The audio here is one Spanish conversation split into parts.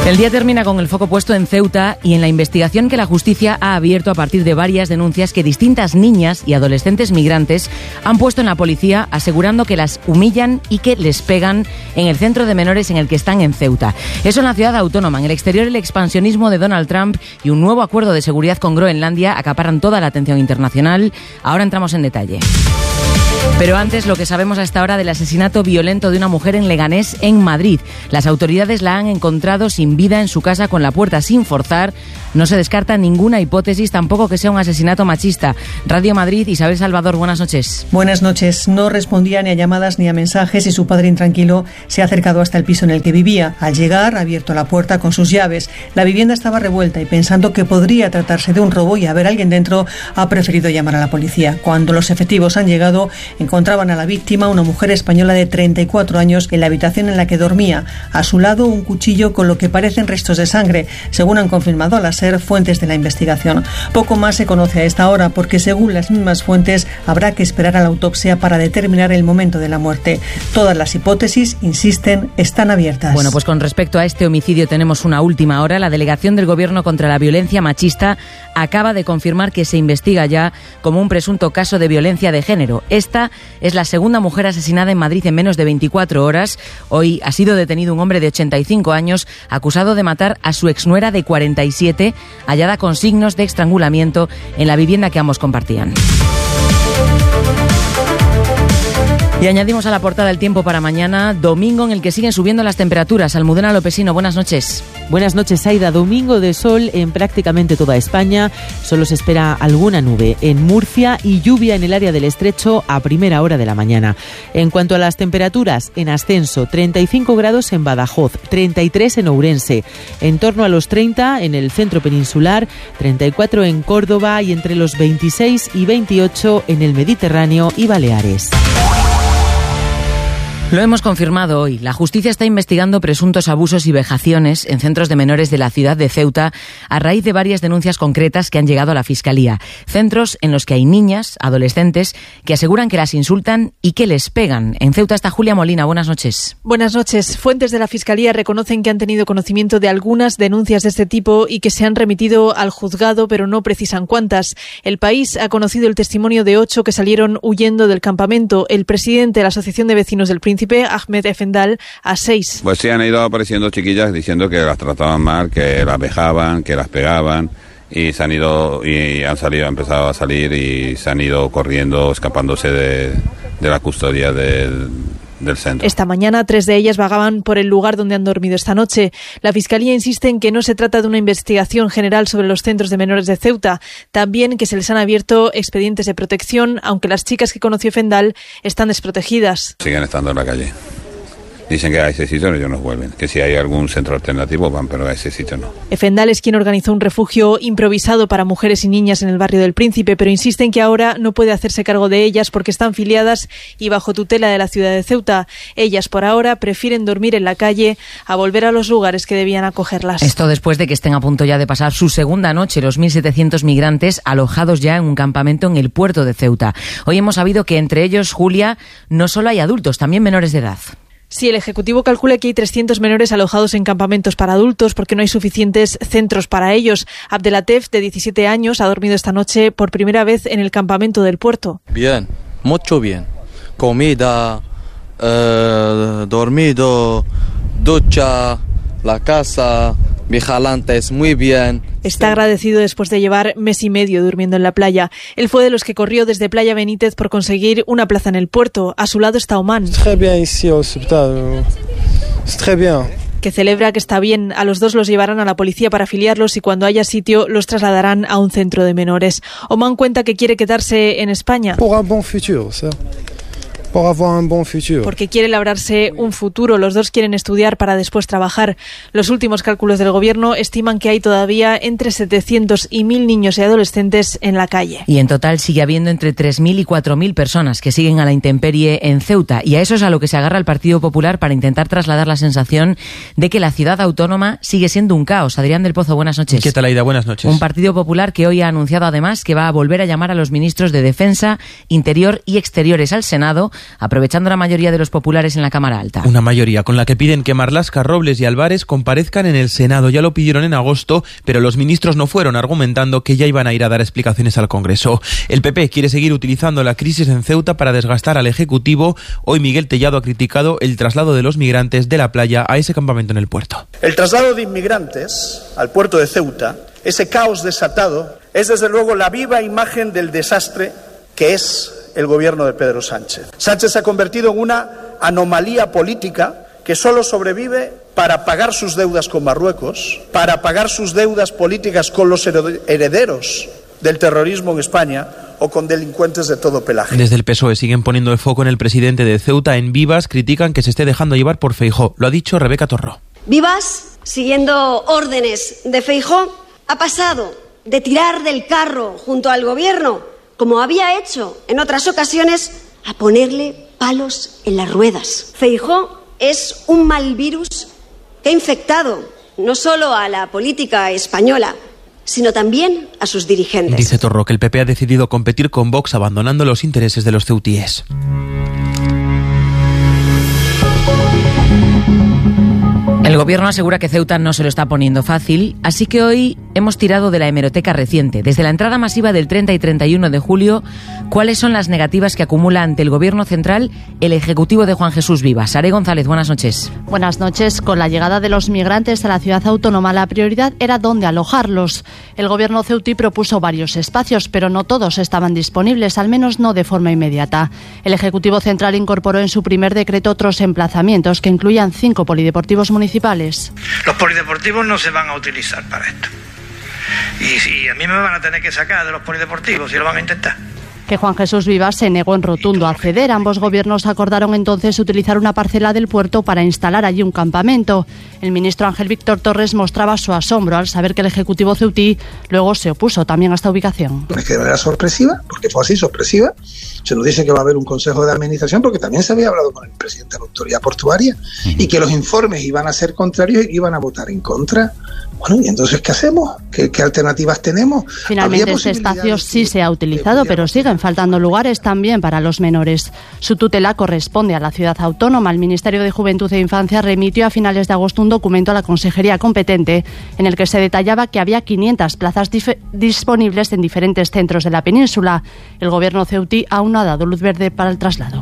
El día termina con el foco puesto en Ceuta y en la investigación que la justicia ha abierto a partir de varias denuncias que distintas niñas y adolescentes migrantes han puesto en la policía, asegurando que las humillan y que les pegan en el centro de menores en el que están en Ceuta. Eso en la ciudad autónoma. En el exterior, el expansionismo de Donald Trump y un nuevo acuerdo de seguridad con Groenlandia acaparan toda la atención internacional. Ahora entramos en detalle. Pero antes, lo que sabemos hasta ahora del asesinato violento de una mujer en Leganés, en Madrid. Las autoridades la han encontrado sin vida en su casa con la puerta sin forzar. No se descarta ninguna hipótesis, tampoco que sea un asesinato machista. Radio Madrid, Isabel Salvador, buenas noches. Buenas noches. No respondía ni a llamadas ni a mensajes y su padre, intranquilo, se ha acercado hasta el piso en el que vivía. Al llegar, ha abierto la puerta con sus llaves. La vivienda estaba revuelta y, pensando que podría tratarse de un robo y haber alguien dentro, ha preferido llamar a la policía. Cuando los efectivos han llegado, encontraban a la víctima, una mujer española de 34 años, en la habitación en la que dormía. A su lado, un cuchillo con lo que parecen restos de sangre, según han confirmado a la SER fuentes de la investigación. Poco más se conoce a esta hora porque, según las mismas fuentes, habrá que esperar a la autopsia para determinar el momento de la muerte. Todas las hipótesis, insisten, están abiertas. Bueno, pues con respecto a este homicidio tenemos una última hora. La Delegación del Gobierno contra la Violencia Machista acaba de confirmar que se investiga ya como un presunto caso de violencia de género. Esta es la segunda mujer asesinada en Madrid en menos de 24 horas. Hoy ha sido detenido un hombre de 85 años acusado de matar a su exnuera de 47, hallada con signos de estrangulamiento en la vivienda que ambos compartían. Y añadimos a la portada el tiempo para mañana, domingo en el que siguen subiendo las temperaturas. Almudena Lopesino, buenas noches. Buenas noches, Aida. Domingo de sol en prácticamente toda España. Solo se espera alguna nube en Murcia y lluvia en el área del Estrecho a primera hora de la mañana. En cuanto a las temperaturas, en ascenso, 35 grados en Badajoz, 33 en Ourense, en torno a los 30 en el centro peninsular, 34 en Córdoba y entre los 26 y 28 en el Mediterráneo y Baleares. Lo hemos confirmado hoy. La justicia está investigando presuntos abusos y vejaciones en centros de menores de la ciudad de Ceuta a raíz de varias denuncias concretas que han llegado a la Fiscalía. Centros en los que hay niñas, adolescentes, que aseguran que las insultan y que les pegan. En Ceuta está Julia Molina. Buenas noches. Buenas noches. Fuentes de la Fiscalía reconocen que han tenido conocimiento de algunas denuncias de este tipo y que se han remitido al juzgado, pero no precisan cuántas. El País ha conocido el testimonio de 8 que salieron huyendo del campamento. El presidente de la Asociación de Vecinos del Príncipe, Ahmed Efendal, a 6. Pues sí, han ido apareciendo chiquillas diciendo que las trataban mal, que las vejaban, que las pegaban, y han empezado a salir y se han ido corriendo, escapándose de la custodia del centro. Esta mañana 3 de ellas vagaban por el lugar donde han dormido esta noche. La Fiscalía insiste en que no se trata de una investigación general sobre los centros de menores de Ceuta, también que se les han abierto expedientes de protección, aunque las chicas que conoció Fendal están desprotegidas. Siguen estando en la calle. Dicen que a ese sitio ellos no vuelven, que si hay algún centro alternativo van, pero a ese sitio no. Efendal es quien organizó un refugio improvisado para mujeres y niñas en el barrio del Príncipe, pero insiste en que ahora no puede hacerse cargo de ellas porque están filiadas y bajo tutela de la ciudad de Ceuta. Ellas, por ahora, prefieren dormir en la calle a volver a los lugares que debían acogerlas. Esto después de que estén a punto ya de pasar su segunda noche los 1.700 migrantes alojados ya en un campamento en el puerto de Ceuta. Hoy hemos sabido que entre ellos, Julia, no solo hay adultos, también menores de edad. Sí, el Ejecutivo calcula que hay 300 menores alojados en campamentos para adultos porque no hay suficientes centros para ellos. Abdelatef, de 17 años, ha dormido esta noche por primera vez en el campamento del puerto. Bien, mucho bien. Comida, dormido, ducha, la casa, vigilantes, muy bien. Está agradecido después de llevar mes y medio durmiendo en la playa. Él fue de los que corrió desde Playa Benítez por conseguir una plaza en el puerto. A su lado está Oman, que celebra que está bien. A los dos los llevarán a la policía para afiliarlos y cuando haya sitio los trasladarán a un centro de menores. Oman cuenta que quiere quedarse en España porque quiere labrarse un futuro. Los dos quieren estudiar para después trabajar. Los últimos cálculos del gobierno estiman que hay todavía entre 700 y 1.000 niños y adolescentes en la calle. Y en total sigue habiendo entre 3.000 y 4.000 personas que siguen a la intemperie en Ceuta. Y a eso es a lo que se agarra el Partido Popular para intentar trasladar la sensación de que la ciudad autónoma sigue siendo un caos. Adrián del Pozo, buenas noches. ¿Qué tal, Aida? Buenas noches. Un Partido Popular que hoy ha anunciado además que va a volver a llamar a los ministros de Defensa, Interior y Exteriores al Senado aprovechando la mayoría de los populares en la Cámara Alta. Una mayoría con la que piden que Marlaska, Robles y Álvarez comparezcan en el Senado. Ya lo pidieron en agosto, pero los ministros no fueron, argumentando que ya iban a ir a dar explicaciones al Congreso. El PP quiere seguir utilizando la crisis en Ceuta para desgastar al Ejecutivo. Hoy Miguel Tellado ha criticado el traslado de los migrantes de la playa a ese campamento en el puerto. El traslado de inmigrantes al puerto de Ceuta, ese caos desatado, es desde luego la viva imagen del desastre que es el gobierno de Pedro Sánchez. Sánchez se ha convertido en una anomalía política que solo sobrevive para pagar sus deudas con Marruecos, para pagar sus deudas políticas con los herederos del terrorismo en España o con delincuentes de todo pelaje. Desde el PSOE siguen poniendo el foco en el presidente de Ceuta. En Vivas critican que se esté dejando llevar por Feijóo. Lo ha dicho Rebeca Torró. Vivas, siguiendo órdenes de Feijóo, ha pasado de tirar del carro junto al gobierno, como había hecho en otras ocasiones, a ponerle palos en las ruedas. Feijóo es un mal virus que ha infectado no solo a la política española, sino también a sus dirigentes. Dice Torró que el PP ha decidido competir con Vox, abandonando los intereses de los ceutíes. El gobierno asegura que Ceuta no se lo está poniendo fácil, así que hoy hemos tirado de la hemeroteca reciente. Desde la entrada masiva del 30 y 31 de julio, ¿cuáles son las negativas que acumula ante el gobierno central el ejecutivo de Juan Jesús Vivas? Sare González, buenas noches. Buenas noches. Con la llegada de los migrantes a la ciudad autónoma, la prioridad era dónde alojarlos. El gobierno ceutí propuso varios espacios, pero no todos estaban disponibles, al menos no de forma inmediata. El Ejecutivo Central incorporó en su primer decreto otros emplazamientos que incluían 5 polideportivos municipales. Los polideportivos no se van a utilizar para esto. Y a mí me van a tener que sacar de los polideportivos y lo van a intentar. Que Juan Jesús Vivas se negó en rotundo a ceder. Ambos gobiernos acordaron entonces utilizar una parcela del puerto para instalar allí un campamento. El ministro Ángel Víctor Torres mostraba su asombro al saber que el Ejecutivo ceutí luego se opuso también a esta ubicación. Es que de manera sorpresiva, porque fue así, sorpresiva, se nos dice que va a haber un consejo de administración, porque también se había hablado con el presidente de la autoridad portuaria y que los informes iban a ser contrarios y iban a votar en contra. Bueno, ¿y entonces qué hacemos? ¿Qué alternativas tenemos? Finalmente este espacio sí se ha utilizado, pero siguen faltando lugares también para los menores. Su tutela corresponde a la ciudad autónoma. El Ministerio de Juventud e Infancia remitió a finales de agosto un documento a la consejería competente en el que se detallaba que había 500 plazas disponibles en diferentes centros de la península. El gobierno ceutí aún no ha dado luz verde para el traslado.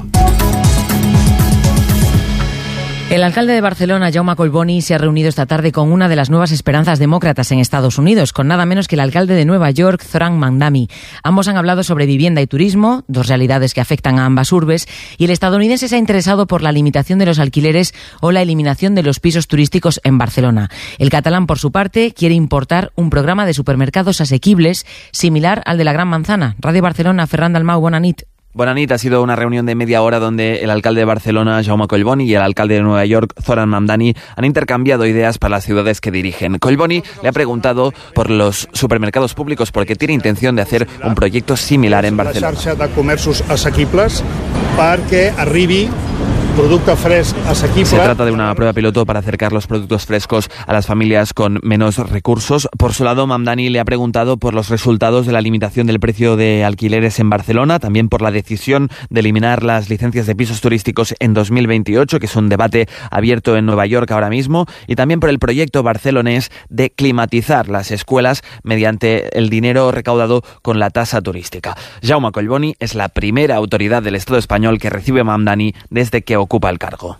El alcalde de Barcelona, Jaume Collboni, se ha reunido esta tarde con una de las nuevas esperanzas demócratas en Estados Unidos, con nada menos que el alcalde de Nueva York, Zoran Mamdani. Ambos han hablado sobre vivienda y turismo, dos realidades que afectan a ambas urbes, y el estadounidense se ha interesado por la limitación de los alquileres o la eliminación de los pisos turísticos en Barcelona. El catalán, por su parte, quiere importar un programa de supermercados asequibles similar al de la Gran Manzana. Radio Barcelona, Ferran Dalmau, bona nit. Bona nit. Ha sido una reunión de media hora donde el alcalde de Barcelona, Jaume Collboni, y el alcalde de Nueva York, Zoran Mamdani, han intercambiado ideas para las ciudades que dirigen. Collboni le ha preguntado por los supermercados públicos porque tiene intención de hacer un proyecto similar en Barcelona. La xarxa de comerços assequibles perquè arribi producte fresc assequible. Se trata de una prueba piloto para acercar los productos frescos a las familias con menos recursos. Por su lado, Mamdani le ha preguntado por los resultados de la limitación del precio de alquileres en Barcelona, también por la decisión de eliminar las licencias de pisos turísticos en 2028, que es un debate abierto en Nueva York ahora mismo, y también por el proyecto barcelonés de climatizar las escuelas mediante el dinero recaudado con la tasa turística. Jaume Collboni es la primera autoridad del Estado español que recibe a Mamdani desde que ocupa el cargo.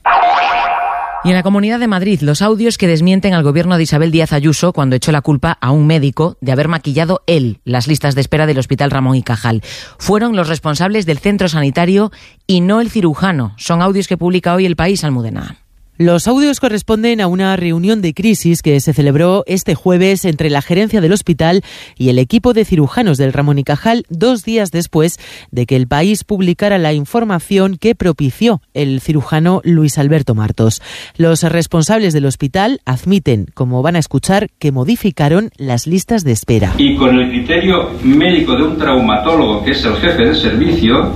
Y en la Comunidad de Madrid, los audios que desmienten al gobierno de Isabel Díaz Ayuso cuando echó la culpa a un médico de haber maquillado él las listas de espera del Hospital Ramón y Cajal. Fueron los responsables del centro sanitario y no el cirujano. Son audios que publica hoy El País, Almudena. Los audios corresponden a una reunión de crisis que se celebró este jueves entre la gerencia del hospital y el equipo de cirujanos del Ramón y Cajal, 2 días después de que El País publicara la información que propició el cirujano Luis Alberto Martos. Los responsables del hospital admiten, como van a escuchar, que modificaron las listas de espera. Y con el criterio médico de un traumatólogo, que es el jefe de servicio,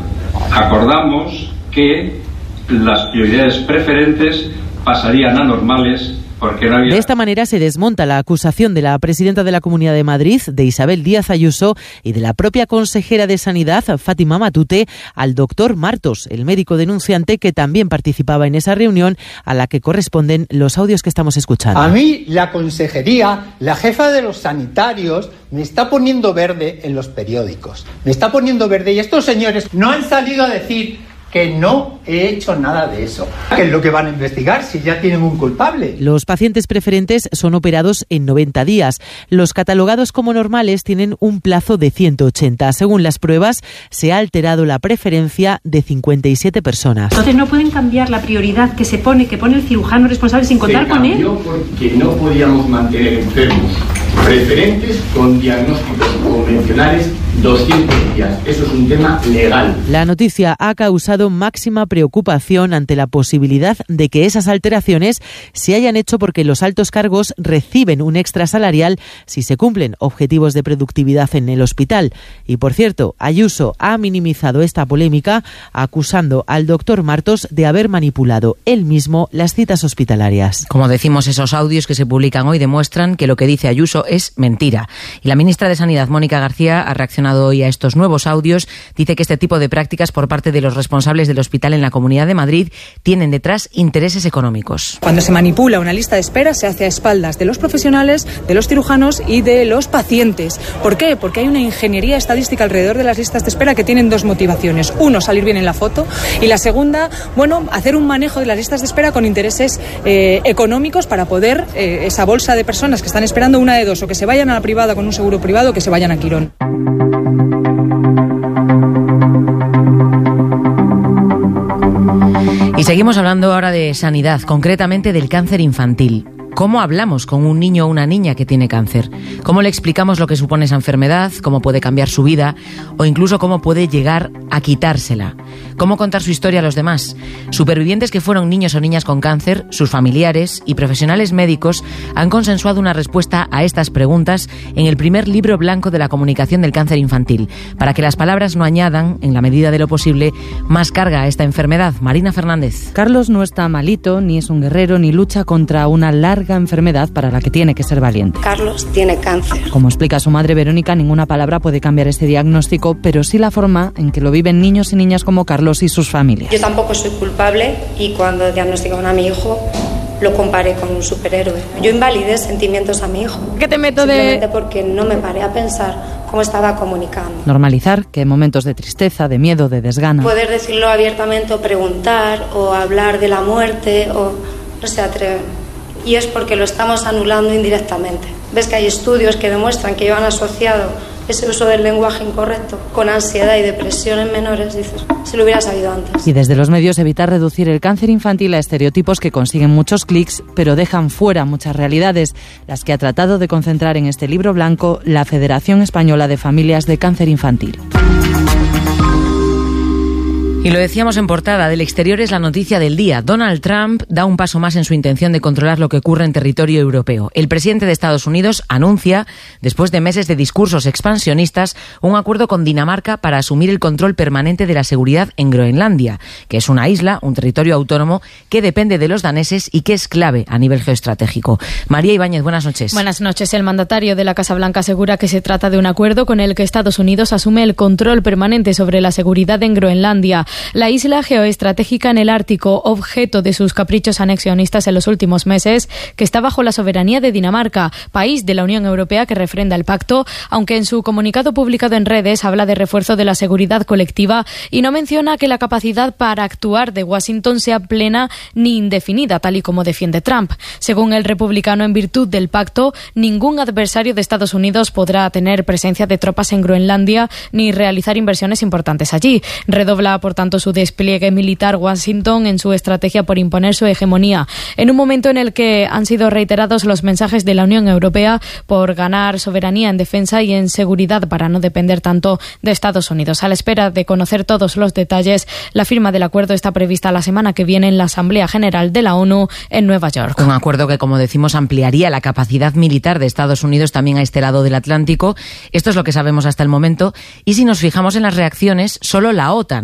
acordamos que las prioridades preferentes pasarían a normales porque no había... De esta manera se desmonta la acusación de la presidenta de la Comunidad de Madrid, de Isabel Díaz Ayuso, y de la propia consejera de Sanidad, Fátima Matute, al doctor Martos, el médico denunciante que también participaba en esa reunión, a la que corresponden los audios que estamos escuchando. A mí la consejería, la jefa de los sanitarios, me está poniendo verde en los periódicos. Me está poniendo verde y estos señores no han salido a decir que no he hecho nada de eso. ¿Qué es lo que van a investigar si ya tienen un culpable? Los pacientes preferentes son operados en 90 días. Los catalogados como normales tienen un plazo de 180. Según las pruebas, se ha alterado la preferencia de 57 personas. Entonces no pueden cambiar la prioridad que pone el cirujano responsable sin contar con él. Se cambió porque no podíamos mantener enfermos preferentes con diagnósticos convencionales 200 días. Eso es un tema legal. La noticia ha causado máxima preocupación ante la posibilidad de que esas alteraciones se hayan hecho porque los altos cargos reciben un extra salarial si se cumplen objetivos de productividad en el hospital. Y por cierto, Ayuso ha minimizado esta polémica acusando al doctor Martos de haber manipulado él mismo las citas hospitalarias. Como decimos, esos audios que se publican hoy demuestran que lo que dice Ayuso es mentira. Y la ministra de Sanidad, Mónica García, ha reaccionado hoy a estos nuevos audios. Dice que este tipo de prácticas por parte de los responsables del hospital en la Comunidad de Madrid tienen detrás intereses económicos. Cuando se manipula una lista de espera se hace a espaldas de los profesionales, de los cirujanos y de los pacientes. ¿Por qué? Porque hay una ingeniería estadística alrededor de las listas de espera que tienen dos motivaciones. Uno, salir bien en la foto, y la segunda, hacer un manejo de las listas de espera con intereses económicos para poder esa bolsa de personas que están esperando, una de dos, o que se vayan a la privada con un seguro privado o que se vayan a Quirón. Y seguimos hablando ahora de sanidad, concretamente del cáncer infantil. ¿Cómo hablamos con un niño o una niña que tiene cáncer? ¿Cómo le explicamos lo que supone esa enfermedad? ¿Cómo puede cambiar su vida? O incluso cómo puede llegar a quitársela. ¿Cómo contar su historia a los demás? Supervivientes que fueron niños o niñas con cáncer, sus familiares y profesionales médicos han consensuado una respuesta a estas preguntas en el primer libro blanco de la comunicación del cáncer infantil, para que las palabras no añadan, en la medida de lo posible, más carga a esta enfermedad. Marina Fernández. Carlos no está malito, ni es un guerrero, ni lucha contra una larga enfermedad para la que tiene que ser valiente. Carlos tiene cáncer. Como explica su madre Verónica, ninguna palabra puede cambiar este diagnóstico, pero sí la forma en que lo viven niños y niñas como Carlos y sus familias. Yo tampoco soy culpable y cuando diagnosticaron a mi hijo lo comparé con un superhéroe. Yo invalidé sentimientos a mi hijo. ¿Qué te meto simplemente porque no me paré a pensar cómo estaba comunicando. Normalizar que en momentos de tristeza, de miedo, de desgana. Poder decirlo abiertamente o preguntar o hablar de la muerte o no se atreven. Y es porque lo estamos anulando indirectamente. Ves que hay estudios que demuestran que llevan asociado ese uso del lenguaje incorrecto con ansiedad y depresión en menores. Dices, si lo hubiera sabido antes. Y desde los medios evitar reducir el cáncer infantil a estereotipos que consiguen muchos clics, pero dejan fuera muchas realidades, las que ha tratado de concentrar en este libro blanco la Federación Española de Familias de Cáncer Infantil. Y lo decíamos en portada, del exterior es la noticia del día. Donald Trump da un paso más en su intención de controlar lo que ocurre en territorio europeo. El presidente de Estados Unidos anuncia, después de meses de discursos expansionistas, un acuerdo con Dinamarca para asumir el control permanente de la seguridad en Groenlandia, que es una isla, un territorio autónomo que depende de los daneses y que es clave a nivel geoestratégico. María Ibáñez, buenas noches. Buenas noches. El mandatario de la Casa Blanca asegura que se trata de un acuerdo con el que Estados Unidos asume el control permanente sobre la seguridad en Groenlandia. La isla geoestratégica en el Ártico, objeto de sus caprichos anexionistas en los últimos meses, que está bajo la soberanía de Dinamarca, país de la Unión Europea que refrenda el pacto, aunque en su comunicado publicado en redes habla de refuerzo de la seguridad colectiva y no menciona que la capacidad para actuar de Washington sea plena ni indefinida, tal y como defiende Trump. Según el republicano, en virtud del pacto, ningún adversario de Estados Unidos podrá tener presencia de tropas en Groenlandia ni realizar inversiones importantes allí. Redobla, por tanto, su despliegue militar Washington en su estrategia por imponer su hegemonía, en un momento en el que han sido reiterados los mensajes de la Unión Europea por ganar soberanía en defensa y en seguridad para no depender tanto de Estados Unidos. A la espera de conocer todos los detalles, la firma del acuerdo está prevista la semana que viene en la Asamblea General de la ONU en Nueva York. Un acuerdo que, como decimos, ampliaría la capacidad militar de Estados Unidos también a este lado del Atlántico. Esto es lo que sabemos hasta el momento. Y si nos fijamos en las reacciones, solo la OTAN ha salido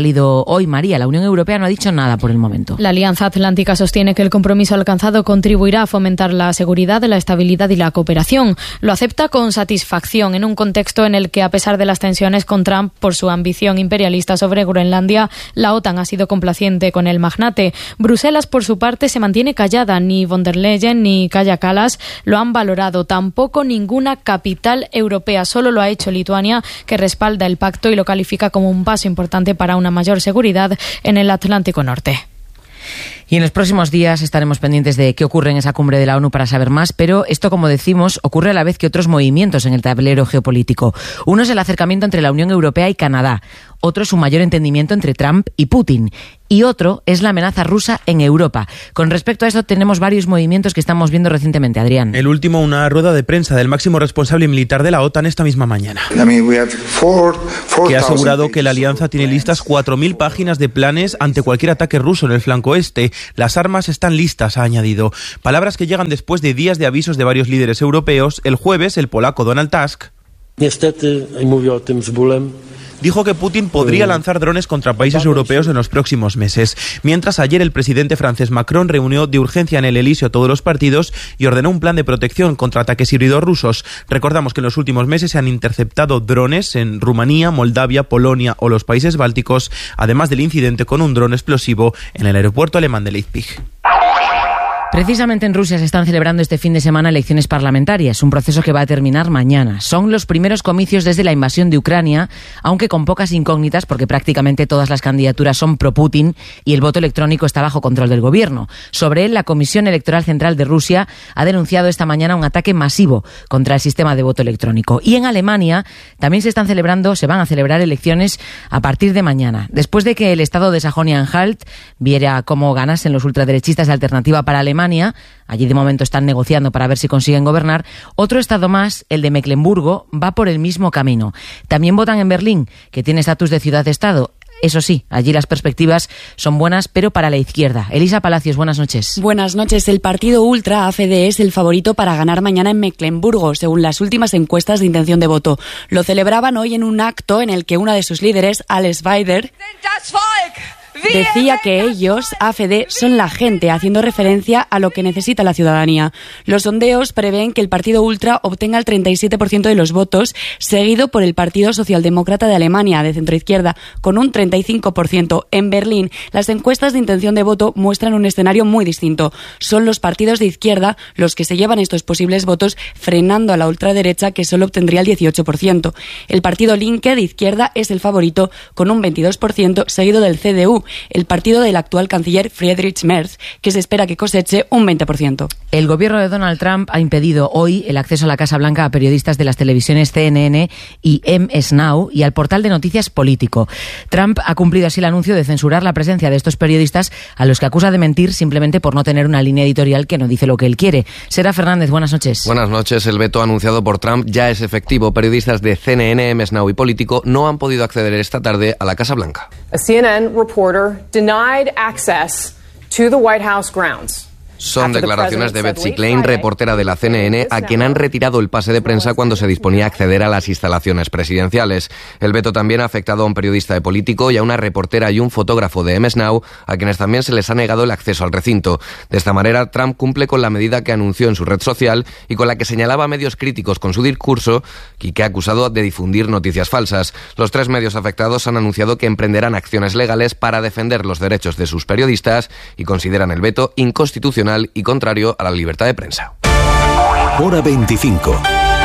salido hoy, María. La Unión Europea no ha dicho nada por el momento. La Alianza Atlántica sostiene que el compromiso alcanzado contribuirá a fomentar la seguridad, la estabilidad y la cooperación. Lo acepta con satisfacción en un contexto en el que, a pesar de las tensiones con Trump por su ambición imperialista sobre Groenlandia, la OTAN ha sido complaciente con el magnate. Bruselas, por su parte, se mantiene callada. Ni von der Leyen ni Kaja Kallas lo han valorado. Tampoco ninguna capital europea. Solo lo ha hecho Lituania, que respalda el pacto y lo califica como un paso importante para una mayor seguridad en el Atlántico Norte. Y en los próximos días estaremos pendientes de qué ocurre en esa cumbre de la ONU para saber más, pero esto, como decimos, ocurre a la vez que otros movimientos en el tablero geopolítico. Uno es el acercamiento entre la Unión Europea y Canadá, otro es un mayor entendimiento entre Trump y Putin, y otro es la amenaza rusa en Europa. Con respecto a esto tenemos varios movimientos que estamos viendo recientemente, Adrián. El último, una rueda de prensa del máximo responsable militar de la OTAN esta misma mañana, que ha asegurado que la alianza tiene listas 4.000 páginas de planes ante cualquier ataque ruso en el flanco este. Las armas están listas, ha añadido. Palabras que llegan después de días de avisos de varios líderes europeos. El jueves, el polaco Donald Tusk dijo que Putin podría lanzar drones contra países europeos en los próximos meses. Mientras, ayer el presidente francés Macron reunió de urgencia en el Elíseo a todos los partidos y ordenó un plan de protección contra ataques híbridos rusos. Recordamos que en los últimos meses se han interceptado drones en Rumanía, Moldavia, Polonia o los países bálticos, además del incidente con un dron explosivo en el aeropuerto alemán de Leipzig. Precisamente en Rusia se están celebrando este fin de semana elecciones parlamentarias, un proceso que va a terminar mañana. Son los primeros comicios desde la invasión de Ucrania, aunque con pocas incógnitas porque prácticamente todas las candidaturas son pro-Putin y el voto electrónico está bajo control del gobierno. Sobre él, la Comisión Electoral Central de Rusia ha denunciado esta mañana un ataque masivo contra el sistema de voto electrónico. Y en Alemania también se van a celebrar elecciones a partir de mañana. Después de que el estado de Sajonia-Anhalt viera cómo ganasen los ultraderechistas de Alternativa para Alemania, allí de momento están negociando para ver si consiguen gobernar, otro estado más, el de Mecklemburgo, va por el mismo camino. También votan en Berlín, que tiene estatus de ciudad-estado. Eso sí, allí las perspectivas son buenas, pero para la izquierda. Elisa Palacios, buenas noches. Buenas noches. El partido ultra AfD es el favorito para ganar mañana en Mecklemburgo, según las últimas encuestas de intención de voto. Lo celebraban hoy en un acto en el que una de sus líderes, Alice Weidel, decía que ellos, AfD, son la gente, haciendo referencia a lo que necesita la ciudadanía. Los sondeos prevén que el partido ultra obtenga el 37% de los votos, seguido por el Partido Socialdemócrata de Alemania, de centroizquierda, con un 35%. En Berlín, las encuestas de intención de voto muestran un escenario muy distinto. Son los partidos de izquierda los que se llevan estos posibles votos, frenando a la ultraderecha, que solo obtendría el 18%. El partido Linke, de izquierda, es el favorito, con un 22%, seguido del CDU, el partido del actual canciller Friedrich Merz, que se espera que coseche un 20%. El gobierno de Donald Trump ha impedido hoy el acceso a la Casa Blanca a periodistas de las televisiones CNN y MS Now y al portal de noticias Político. Trump ha cumplido así el anuncio de censurar la presencia de estos periodistas, a los que acusa de mentir simplemente por no tener una línea editorial que no dice lo que él quiere. Sera Fernández, buenas noches. Buenas noches. El veto anunciado por Trump ya es efectivo. Periodistas de CNN, MS Now y Político no han podido acceder esta tarde a la Casa Blanca. A CNN reporter denied access to the White House grounds. Son declaraciones de Betsy Klein, reportera de la CNN, a quien han retirado el pase de prensa cuando se disponía a acceder a las instalaciones presidenciales. El veto también ha afectado a un periodista de Político y a una reportera y un fotógrafo de MS Now, a quienes también se les ha negado el acceso al recinto. De esta manera, Trump cumple con la medida que anunció en su red social y con la que señalaba a medios críticos con su discurso y que ha acusado de difundir noticias falsas. Los tres medios afectados han anunciado que emprenderán acciones legales para defender los derechos de sus periodistas y consideran el veto inconstitucional y contrario a la libertad de prensa. Hora 25.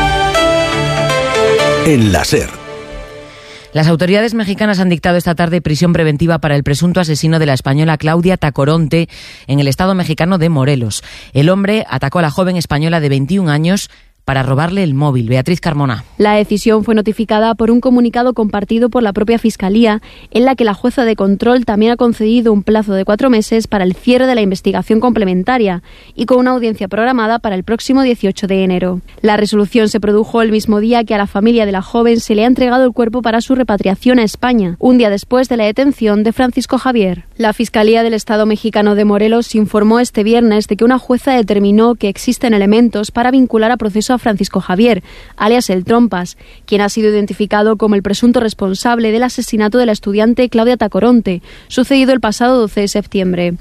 En la SER. Las autoridades mexicanas han dictado esta tarde prisión preventiva para el presunto asesino de la española Claudia Tacoronte en el estado mexicano de Morelos. El hombre atacó a la joven española de 21 años para robarle el móvil. Beatriz Carmona. La decisión fue notificada por un comunicado compartido por la propia Fiscalía, en la que la jueza de control también ha concedido un plazo de 4 meses para el cierre de la investigación complementaria y con una audiencia programada para el próximo 18 de enero. La resolución se produjo el mismo día que a la familia de la joven se le ha entregado el cuerpo para su repatriación a España, un día después de la detención de Francisco Javier. La Fiscalía del Estado mexicano de Morelos informó este viernes de que una jueza determinó que existen elementos para vincular a proceso a Francisco Javier, alias El Trompas, quien ha sido identificado como el presunto responsable del asesinato de la estudiante Claudia Tacoronte, sucedido el pasado 12 de septiembre.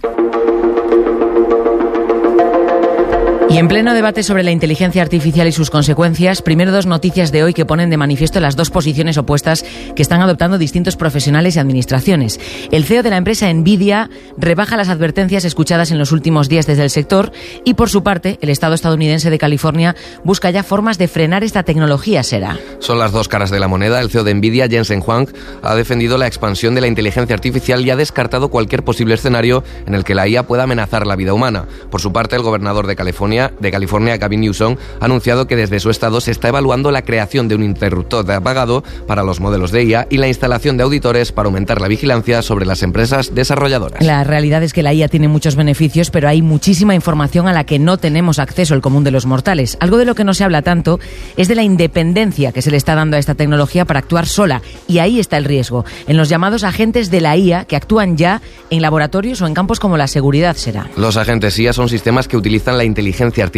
Y en pleno debate sobre la inteligencia artificial y sus consecuencias, primero dos noticias de hoy que ponen de manifiesto las dos posiciones opuestas que están adoptando distintos profesionales y administraciones. El CEO de la empresa Nvidia rebaja las advertencias escuchadas en los últimos días desde el sector y, por su parte, el Estado estadounidense de California busca ya formas de frenar esta tecnología, será. Son las dos caras de la moneda. El CEO de Nvidia, Jensen Huang, ha defendido la expansión de la inteligencia artificial y ha descartado cualquier posible escenario en el que la IA pueda amenazar la vida humana. Por su parte, el gobernador de California, Gavin Newsom, ha anunciado que desde su estado se está evaluando la creación de un interruptor de apagado para los modelos de IA y la instalación de auditores para aumentar la vigilancia sobre las empresas desarrolladoras. La realidad es que la IA tiene muchos beneficios, pero hay muchísima información a la que no tenemos acceso el común de los mortales. Algo de lo que no se habla tanto es de la independencia que se le está dando a esta tecnología para actuar sola, y ahí está el riesgo, en los llamados agentes de la IA que actúan ya en laboratorios o en campos como la seguridad, será. Los agentes IA son sistemas que utilizan la inteligencia artificial